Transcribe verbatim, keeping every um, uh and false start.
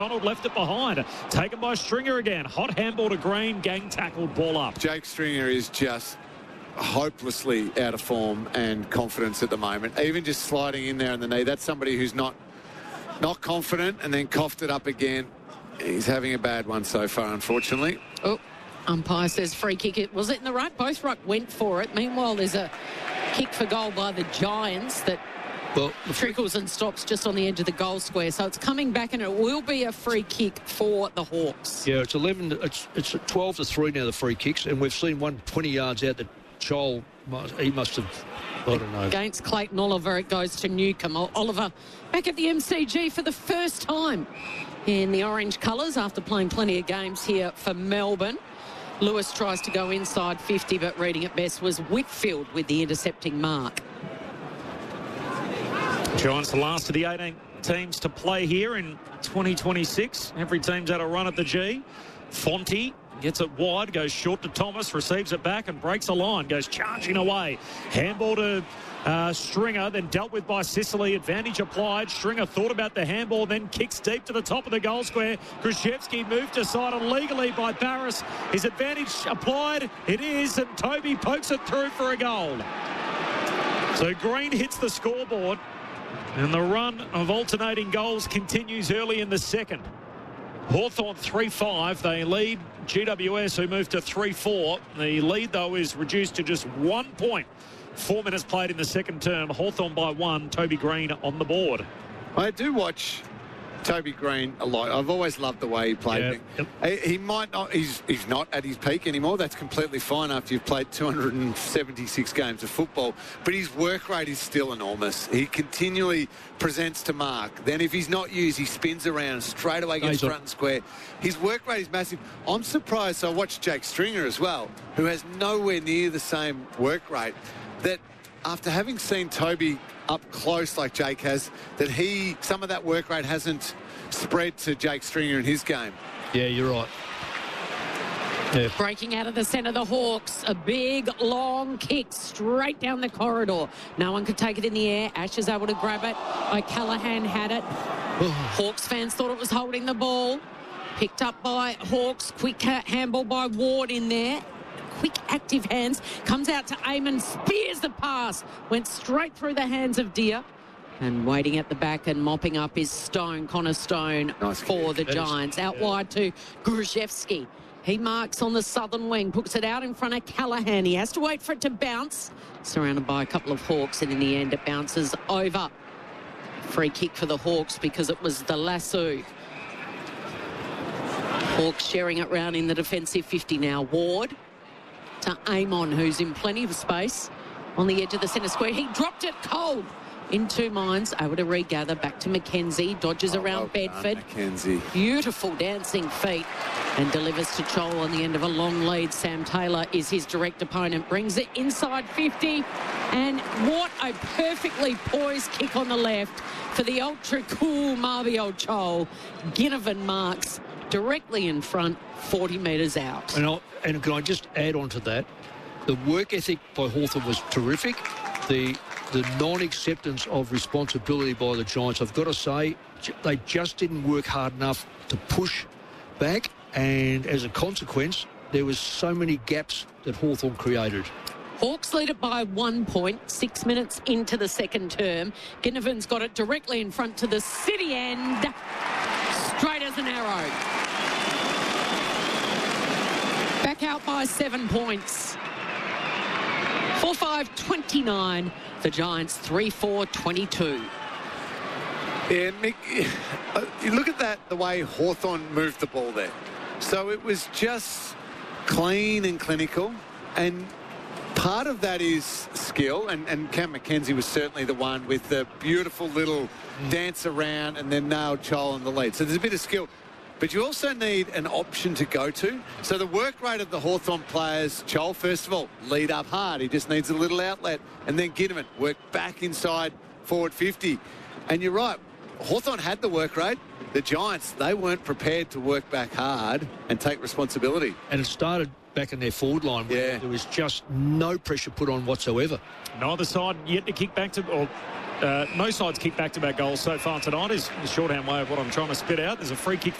Donald left it behind. Taken by Stringer again. Hot handball to Green. Gang tackled, ball up. Jake Stringer is just hopelessly out of form and confidence at the moment. Even just sliding in there on the knee. That's somebody who's not not confident and then coughed it up again. He's having a bad one so far, unfortunately. Oh, umpire says free kick. It was it in the ruck? Both ruck went for it. Meanwhile, there's a kick for goal by the Giants that Well, trickles and stops just on the edge of the goal square. So it's coming back and it will be a free kick for the Hawks. Yeah, it's eleven. It's it's twelve to three now. The free kicks, and we've seen one twenty yards out that Joel must, he must have. I don't know. Against Clayton Oliver, it goes to Newcombe. Oliver back at the M C G for the first time in the orange colours after playing plenty of games here for Melbourne. Lewis tries to go inside fifty, but reading it best was Whitfield with the intercepting mark. Giants the last of the eighteen teams to play here in twenty twenty-six. Every team's had a run at the G. Fonte gets it wide, goes short to Thomas, receives it back and breaks a line, goes charging away. Handball to uh, Stringer, then dealt with by Sicily. Advantage applied. Stringer thought about the handball, then kicks deep to the top of the goal square. Krzyzewski moved aside illegally by Barris. His advantage applied. It is, and Toby pokes it through for a goal. So Green hits the scoreboard. And the run of alternating goals continues early in the second. Hawthorn three five. They lead G W S, who moved to three four. The lead, though, is reduced to just one point. Four minutes played in the second term. Hawthorn by one. Toby Green on the board. I do watch Toby Green a lot. I've always loved the way he played. Yeah. He, he might not, he's, he's not at his peak anymore. That's completely fine after you've played two hundred seventy-six games of football. But his work rate is still enormous. He continually presents to mark. Then if he's not used, he spins around straight away, gets front and square. His work rate is massive. I'm surprised. So I watched Jake Stringer as well, who has nowhere near the same work rate, that after having seen Toby up close like Jake has, that he, some of that work rate hasn't spread to Jake Stringer in his game. Yeah, you're right. Yeah. Breaking out of the centre, the Hawks. A big, long kick straight down the corridor. No one could take it in the air. Ash is able to grab it. O'Callaghan had it. Hawks fans thought it was holding the ball. Picked up by Hawks. Quick handball by Ward in there. Quick, active hands. Comes out to Eamon. Spears the pass. Went straight through the hands of Deer. And waiting at the back and mopping up is Stone, Connor Stone, nice for kick. the Giants. Out yeah. wide to Gruszewski. He marks on the southern wing, puts it out in front of Callaghan. He has to wait for it to bounce. Surrounded by a couple of Hawks, and in the end it bounces over. Free kick for the Hawks because it was the lasso. Hawks sharing it round in the defensive fifty now. Ward to Amon, who's in plenty of space on the edge of the centre square. He dropped it cold. In two minds, able to regather back to McKenzie. Dodges Oh, around well Bedford. done, McKenzie. Beautiful dancing feet. And delivers to Chol on the end of a long lead. Sam Taylor is his direct opponent. Brings it inside fifty. And what a perfectly poised kick on the left for the ultra cool Marvio Chol. Ginnivan marks directly in front, forty metres out. And, I'll, and can I just add on to that? The work ethic by Hawthorn was terrific. The the non-acceptance of responsibility by the Giants, I've got to say, they just didn't work hard enough to push back, and as a consequence, there was so many gaps that Hawthorn created. Hawks lead it by one point, six minutes into the second term. Ginnivan's got it directly in front to the city end, straight as an arrow. Back out by seven points. four five twenty-nine. The Giants three four twenty-two. Yeah, Mick, you look at that, the way Hawthorn moved the ball there. So it was just clean and clinical, and part of that is skill, and, and Cam McKenzie was certainly the one with the beautiful little dance around and then nailed Chol in the lead. So there's a bit of skill. But you also need an option to go to. So the work rate of the Hawthorn players, Chol, first of all, lead up hard. He just needs a little outlet. And then Ginnivan, work back inside forward fifty. And you're right, Hawthorn had the work rate. The Giants, they weren't prepared to work back hard and take responsibility. And it started back in their forward line. Where Yeah. there was just no pressure put on whatsoever. Neither side yet to kick back to, or uh, no side's kicked back to back goals so far tonight is the shorthand way of what I'm trying to spit out. There's a free kick